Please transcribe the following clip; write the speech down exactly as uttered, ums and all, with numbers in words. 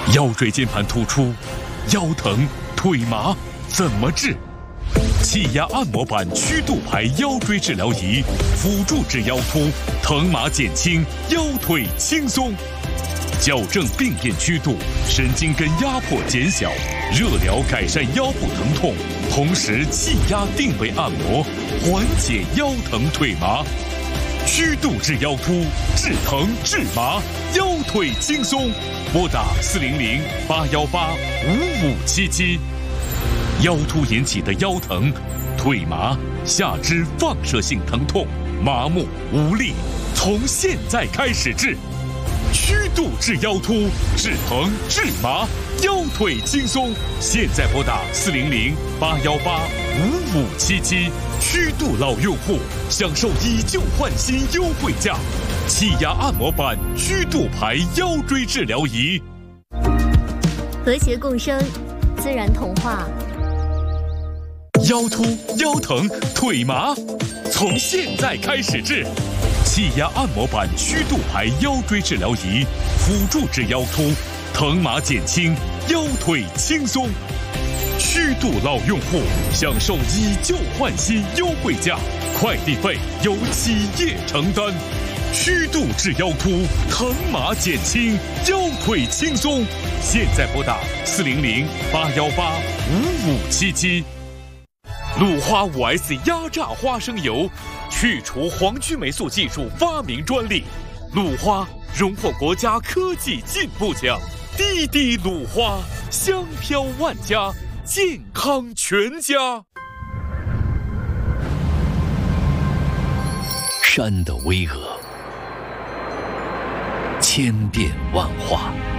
腰椎间盘突出、腰疼、腿麻怎么治？气压按摩板曲度排腰椎治疗仪，辅助治腰突，疼麻减轻，腰腿轻松。矫正病变曲度，神经根压迫减小，热疗改善腰部疼痛，同时气压定位按摩，缓解腰疼腿麻。曲度治腰突，治疼治麻，腰腿轻松。拨打四零零八幺八五五七七。腰突引起的腰疼、腿麻、下肢放射性疼痛、麻木无力，从现在开始治。曲度治腰突，治疼治麻，腰腿轻松。现在拨打四零零八幺八五五七七。曲度老用户享受以旧换新优惠价，气压按摩板曲度排腰椎治疗仪。 和谐共生，自然童话。 腰突、腰疼、腿麻，从现在开始治。气压按摩板曲度排腰椎治疗仪，辅助治腰突，疼麻减轻，腰腿轻松。曲度老用户享受以旧换新优惠价，快递费由企业承担。曲度治腰突，疼麻减轻，腰腿轻松。现在拨打四零零八幺八五五七七。鲁花五 S 压榨花生油，去除黄曲霉素技术发明专利。鲁花荣获国家科技进步奖。滴滴鲁花，香飘万家，健康全家。 山的巍峨，千变万化，